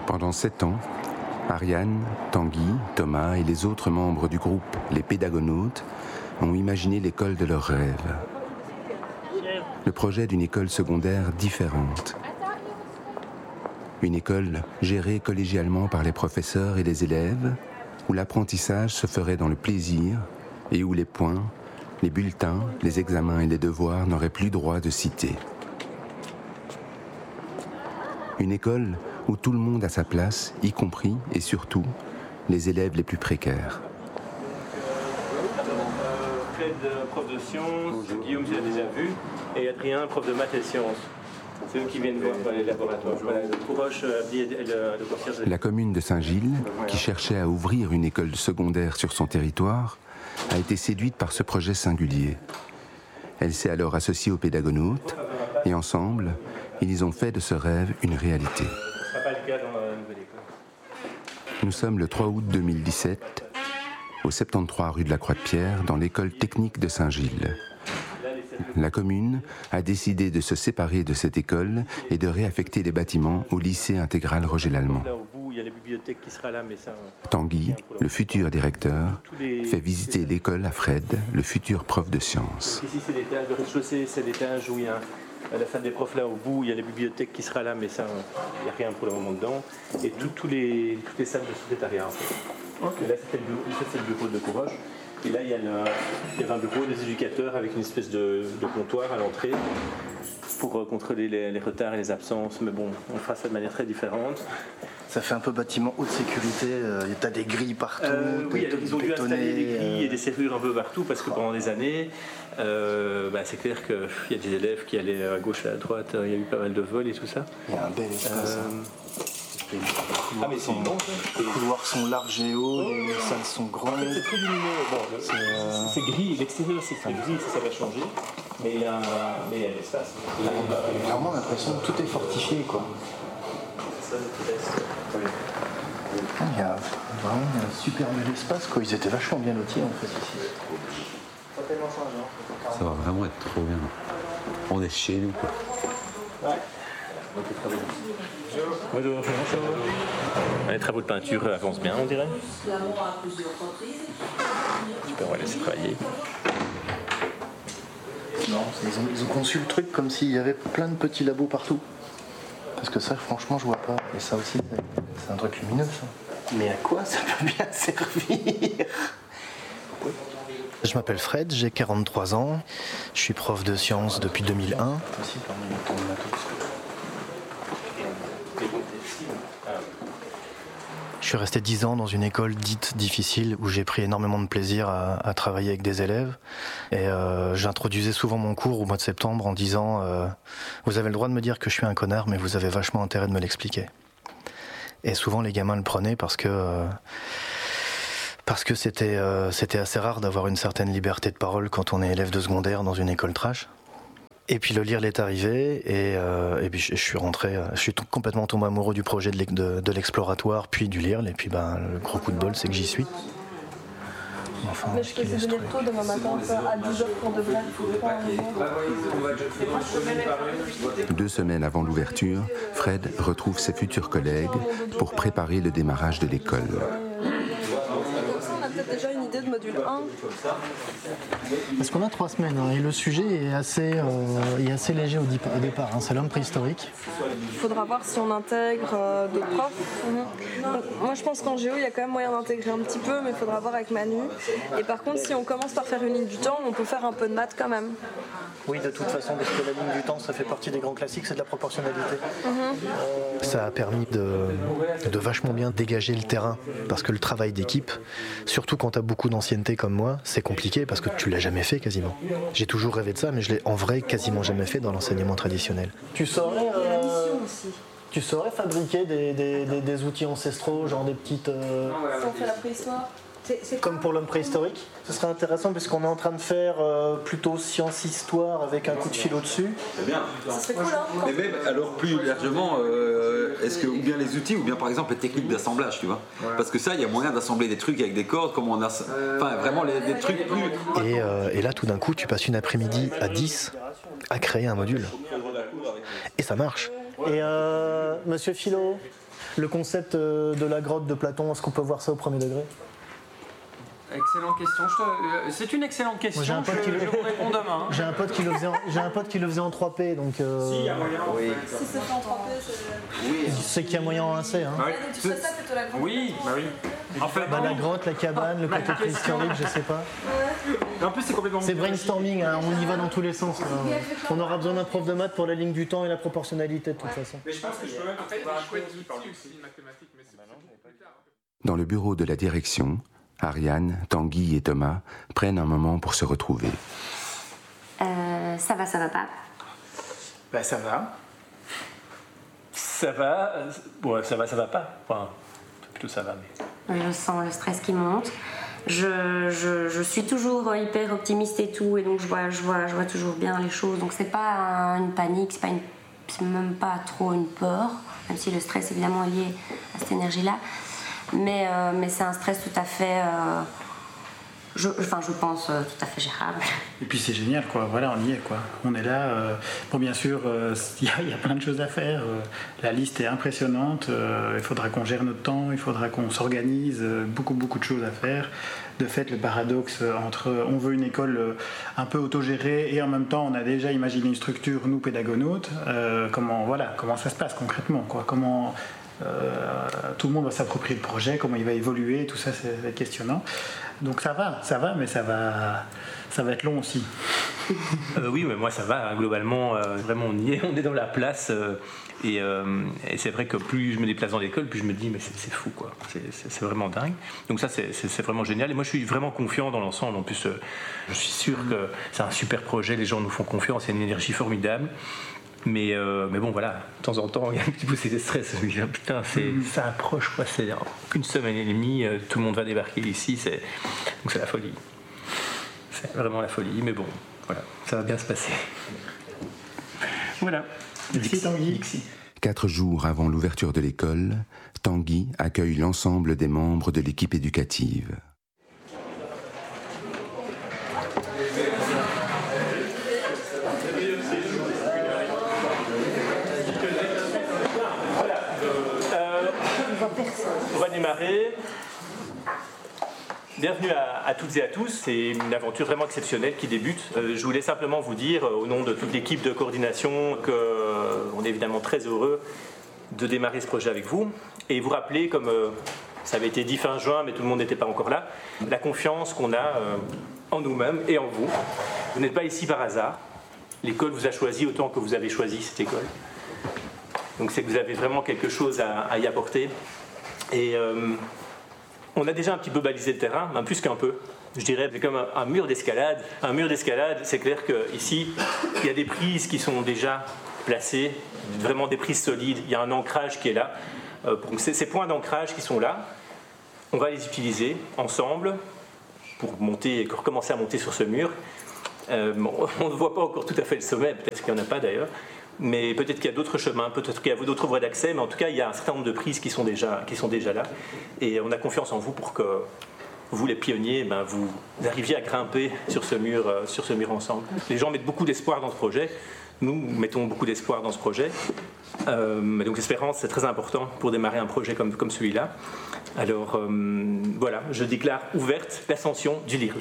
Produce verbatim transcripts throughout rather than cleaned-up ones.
Pendant sept ans, Ariane, Tanguy, Thomas et les autres membres du groupe Les Pédagonautes ont imaginé l'école de leurs rêves. Le projet d'une école secondaire différente. Une école gérée collégialement par les professeurs et les élèves, où l'apprentissage se ferait dans le plaisir et où les points, les bulletins, les examens et les devoirs n'auraient plus droit de citer. Une école où tout le monde a sa place, y compris et surtout les élèves les plus précaires. Fred, prof de sciences, Guillaume, tu l'as déjà vu, et Adrien, prof de maths et sciences. C'est eux qui viennent voir les laboratoires. Voilà, le Courroche, le, le, le concierge. La commune de Saint-Gilles, qui cherchait à ouvrir une école secondaire sur son territoire, a été séduite par ce projet singulier. Elle s'est alors associée aux Pédagonautes, et ensemble, ils ont fait de ce rêve une réalité. Ce ne sera pas le cas dans la nouvelle école. Nous sommes le trois août deux mille dix-sept, au soixante-treize rue de la Croix-de-Pierre, dans l'école technique de Saint-Gilles. La commune a décidé de se séparer de cette école et de réaffecter les bâtiments au lycée intégral Roger Lallemand. Tanguy, le futur directeur, fait visiter l'école à Fred, le futur prof de sciences. Ici, c'est l'étage, le rez-de-chaussée, c'est l'étage où il y a à la fin des profs là au bout, il y a la bibliothèque qui sera là, mais ça, il n'y a rien pour le moment dedans. Et tout, tout les, toutes les salles de secrétariat en fait. Okay. Et là, c'était le bureau, ça, c'est le bureau de Courroche. Et là, il y, a le, il y a un bureau des éducateurs avec une espèce de, de comptoir à l'entrée pour euh, contrôler les, les retards et les absences. Mais bon, on fera ça de manière très différente. Ça fait un peu bâtiment haute sécurité, euh, tu as des grilles partout. Euh, oui, ils ont dû installer des grilles et des serrures un peu partout parce que pendant des années, euh, bah, c'est clair qu'il y a des élèves qui allaient à gauche et à droite, il y a eu pas mal de vols et tout ça. Il y a un bel espace. Euh, Les ah mais c'est bon, les couloirs sont larges et hauts, oh, les salles sont grandes. En fait, c'est très lumineux. Bon, c'est, euh... c'est gris, l'extérieur c'est très gris, ça, ça va changer. Mais il y a, mais il y a l'espace. J'ai vraiment l'impression que tout est fortifié, quoi. Ça, oui. Ah, il y a vraiment un super bel espace, quoi. Ils étaient vachement bien lotis en fait ici. Ça va vraiment être trop bien. On est chez nous, quoi. Ouais. Bonjour. Les travaux de peinture avancent bien, on dirait. Super, on va laisser travailler. Non, ils ont, ils ont conçu le truc comme s'il y avait plein de petits labos partout. Parce que ça, franchement, je vois pas. Et ça aussi, c'est, c'est un truc lumineux, ça. Mais à quoi ça peut bien servir ? Je m'appelle Fred, j'ai quarante-trois ans. Je suis prof de sciences depuis deux mille un. Aussi, parmi les tours de matos. Je suis resté dix ans dans une école dite difficile où j'ai pris énormément de plaisir à, à travailler avec des élèves. Et euh, j'introduisais souvent mon cours au mois de septembre en disant euh, « Vous avez le droit de me dire que je suis un connard, mais vous avez vachement intérêt de me l'expliquer. » Et souvent les gamins le prenaient parce que, euh, parce que c'était, euh, c'était assez rare d'avoir une certaine liberté de parole quand on est élève de secondaire dans une école trash. Et puis le Lirl est arrivé et, euh, et puis je, je suis rentré, je suis t- complètement tombé amoureux du projet de, de, de l'exploratoire puis du Lirl et puis ben, le gros coup de bol c'est que j'y suis. Enfin, mais je peux te donner tôt demain matin à dix heures pour de vrai. Deux semaines avant l'ouverture, Fred retrouve ses futurs collègues pour préparer le démarrage de l'école. Déjà une idée de module un. Parce qu'on a trois semaines hein, et le sujet est assez, euh, est assez léger au, dip- au départ, hein, c'est l'homme préhistorique. Il faudra voir si on intègre euh, d'autres profs. Mm-hmm. Donc, moi je pense qu'en géo il y a quand même moyen d'intégrer un petit peu, mais il faudra voir avec Manu. Et par contre si on commence par faire une ligne du temps, on peut faire un peu de maths quand même. Oui, de toute façon, parce que la ligne du temps, ça fait partie des grands classiques, c'est de la proportionnalité. Mm-hmm. Ça a permis de, de vachement bien dégager le terrain, parce que le travail d'équipe, surtout quand tu as beaucoup d'ancienneté comme moi, c'est compliqué parce que tu l'as jamais fait quasiment. J'ai toujours rêvé de ça, mais je l'ai en vrai quasiment jamais fait dans l'enseignement traditionnel. Tu saurais, euh, tu saurais fabriquer des, des, des, des outils ancestraux, genre des petites... Euh... Si on fait la préhistoire. C'est, c'est comme pour l'homme préhistorique. Ce serait intéressant puisqu'on est en train de faire euh, plutôt science-histoire avec un coup de fil au-dessus. C'est bien. Ça serait cool, hein. Mais même, alors plus largement, euh, est-ce que ou bien les outils ou bien par exemple les techniques d'assemblage, tu vois. Parce que ça, il y a moyen d'assembler des trucs avec des cordes, comme on a... Enfin, vraiment, les, des trucs plus... Et, euh, et là, tout d'un coup, tu passes une après-midi à dix à créer un module. Et ça marche. Et euh, Monsieur Philo, Le concept de la grotte de Platon, est-ce qu'on peut voir ça au premier degré? Excellente question. Je te... C'est une excellente question. Moi, j'ai un pote je, qui le... je vous réponds demain. Hein. J'ai un pote qui le faisait en, j'ai un pote qui le faisait en trois P, donc. Euh... Si, il y a moyen. Oui. Si c'est fait en trois P, c'est. Oui. C'est qu'il y a moyen en un C. Hein. Ah oui. Donc, tu fais ça plutôt la grotte. Oui, bah oui. En fait, bah, la grotte, la cabane, le côté préhistorique, je sais pas. Ouais. En plus, c'est complètement. C'est brainstorming, hein, on y va dans tous les sens. Là. On aura besoin d'un prof de maths pour la ligne du temps et la proportionnalité de toute façon. Mais je pense que je peux même en fait un chouette outil aussi mathématique, mais c'est plus tard. Dans le bureau de la direction, Ariane, Tanguy et Thomas prennent un moment pour se retrouver. Euh, ça va, ça va pas. Ben ça va. Ça va. Bon, ça va, ça va pas. Enfin, plutôt ça va, mais. Je sens le stress qui monte. Je, je, je suis toujours hyper optimiste et tout, et donc je vois, je vois, je vois toujours bien les choses. Donc c'est pas un, une panique, c'est pas une, c'est même pas trop une peur, même si le stress évidemment est lié à cette énergie-là. Mais, euh, mais c'est un stress tout à fait, euh, je, enfin, je pense, euh, tout à fait gérable. Et puis c'est génial, quoi. Voilà, on y est, quoi. On est là. Euh, bon, bien sûr, il euh, y, y a plein de choses à faire. Euh, la liste est impressionnante. Euh, il faudra qu'on gère notre temps, il faudra qu'on s'organise. Euh, beaucoup, beaucoup de choses à faire. De fait, le paradoxe entre on veut une école euh, un peu autogérée et en même temps on a déjà imaginé une structure, nous pédagonautes. Euh, comment, voilà, comment ça se passe concrètement, quoi. Comment Euh, tout le monde va s'approprier le projet, comment il va évoluer, tout ça c'est questionnant. Donc ça va, ça va, mais ça va, ça va être long aussi. Euh, oui, mais moi ça va, hein, globalement, euh, vraiment on y est, on est dans la place. Euh, et, euh, et c'est vrai que plus je me déplace dans l'école, plus je me dis, mais c'est, c'est fou, quoi. C'est, c'est, c'est vraiment dingue. Donc ça, c'est, c'est, c'est vraiment génial. Et moi je suis vraiment confiant dans l'ensemble. En plus, euh, je suis sûr que c'est un super projet, les gens nous font confiance, il y a une énergie formidable. Mais, euh, mais bon, voilà, de temps en temps, il y a un petit peu de stress. Je me dis, putain, c'est, ça approche, quoi. C'est une semaine et demie, euh, tout le monde va débarquer ici. C'est... Donc c'est la folie. C'est vraiment la folie. Mais bon, voilà, ça va bien se passer. Voilà. Merci Tanguy. Quatre jours avant l'ouverture de l'école, Tanguy accueille l'ensemble des membres de l'équipe éducative. On va démarrer. Bienvenue à, à toutes et à tous. C'est une aventure vraiment exceptionnelle qui débute. Euh, je voulais simplement vous dire, euh, au nom de toute l'équipe de coordination, qu'on euh, est évidemment très heureux de démarrer ce projet avec vous. Et vous rappeler, comme euh, ça avait été dit fin juin, mais tout le monde n'était pas encore là, la confiance qu'on a euh, en nous-mêmes et en vous. Vous n'êtes pas ici par hasard. L'école vous a choisi autant que vous avez choisi cette école. Donc c'est que vous avez vraiment quelque chose à, à y apporter. Et euh, on a déjà un petit peu balisé le terrain, même plus qu'un peu. Je dirais c'est comme un, un mur d'escalade. Un mur d'escalade, c'est clair qu'ici, il y a des prises qui sont déjà placées, vraiment des prises solides. Il y a un ancrage qui est là. Euh, pour, ces, ces points d'ancrage qui sont là, on va les utiliser ensemble pour monter, pour recommencer à monter sur ce mur. Euh, bon, on ne voit pas encore tout à fait le sommet, peut-être qu'il n'y en a pas d'ailleurs. Mais peut-être qu'il y a d'autres chemins, peut-être qu'il y a d'autres voies d'accès, mais en tout cas, il y a un certain nombre de prises qui sont déjà, qui sont déjà là. Et on a confiance en vous pour que vous, les pionniers, ben, vous arriviez à grimper sur ce mur, euh, sur ce mur ensemble. Les gens mettent beaucoup d'espoir dans ce projet. Nous mettons beaucoup d'espoir dans ce projet. Euh, donc l'espérance, c'est très important pour démarrer un projet comme, comme celui-là. Alors euh, voilà, je déclare ouverte l'ascension du L I R L.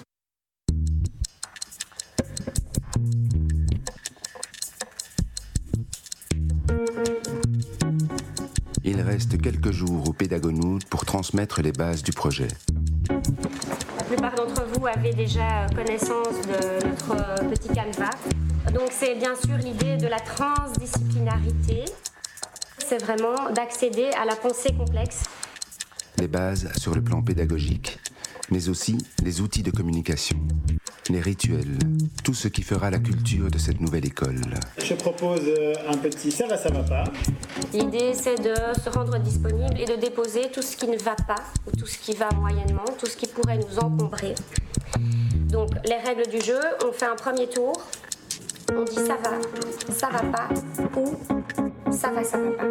Il reste quelques jours au Pédagonautes pour transmettre les bases du projet. La plupart d'entre vous avez déjà connaissance de notre petit canevas. Donc c'est bien sûr l'idée de la transdisciplinarité. C'est vraiment d'accéder à la pensée complexe. Les bases sur le plan pédagogique, mais aussi les outils de communication, les rituels, tout ce qui fera la culture de cette nouvelle école. Je propose un petit ça va, ça va pas. L'idée c'est de se rendre disponible et de déposer tout ce qui ne va pas, ou tout ce qui va moyennement, tout ce qui pourrait nous encombrer. Donc les règles du jeu, on fait un premier tour, on dit ça va, ça va pas, ou ça va, ça va pas.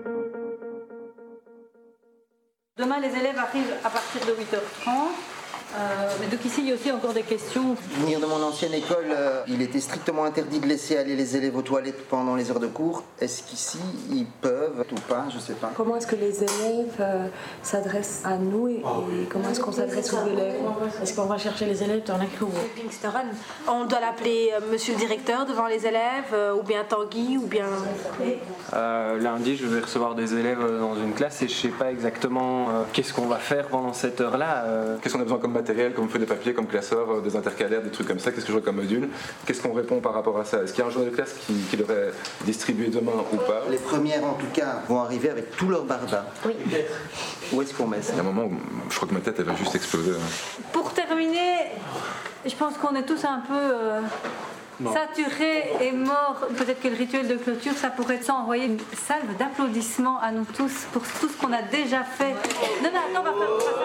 Demain, les élèves arrivent à partir de huit heures trente. Euh, mais donc ici, il y a aussi encore des questions. Venir de mon ancienne école, euh, il était strictement interdit de laisser aller les élèves aux toilettes pendant les heures de cours. Est-ce qu'ici, ils peuvent ou pas? Je sais pas. Comment est-ce que les élèves euh, s'adressent à nous et, et comment est-ce qu'on s'adresse aux élèves? Est-ce qu'on va chercher les élèves dans la cour? On doit l'appeler euh, monsieur le directeur devant les élèves, euh, ou bien Tanguy, ou bien... Euh, lundi, je vais recevoir des élèves dans une classe et je sais pas exactement euh, qu'est-ce qu'on va faire pendant cette heure-là. Euh... Qu'est-ce qu'on a besoin comme matériel, comme feuille de papier, comme classeur, euh, des intercalaires, des trucs comme ça? Qu'est-ce que je vois comme module? Qu'est-ce qu'on répond par rapport à ça? Est-ce qu'il y a un journal de classe qui, qui devrait distribuer demain ou pas? Les premières, en tout cas, vont arriver avec tout leur barda. Oui. Où est-ce qu'on met ça? Il y a un moment où je crois que ma tête, elle va juste exploser. Pour terminer, je pense qu'on est tous un peu euh, saturés et morts. Peut-être que le rituel de clôture, ça pourrait être ça, envoyer une salve d'applaudissements à nous tous pour tout ce qu'on a déjà fait. Non, mais attends, on va faire...